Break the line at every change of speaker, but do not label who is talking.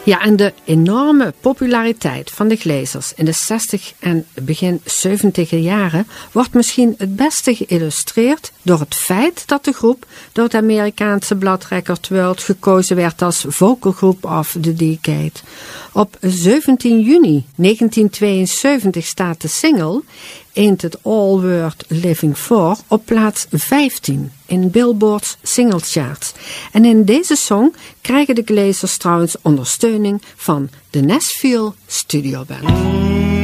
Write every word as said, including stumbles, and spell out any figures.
Ja, en de enorme populariteit van de Glazers in de zestig en begin zeventiger jaren wordt misschien het beste geïllustreerd door het feit dat de groep door het Amerikaanse blad Record World gekozen werd als Vocal Group of the Decade. Op zeventien juni negentienhonderdtweeënzeventig staat de single Ain't It All Worth Living For op plaats vijftien in Billboard's single charts. En in deze song krijgen de Glazers trouwens ondersteuning van de Nashville Studio Band.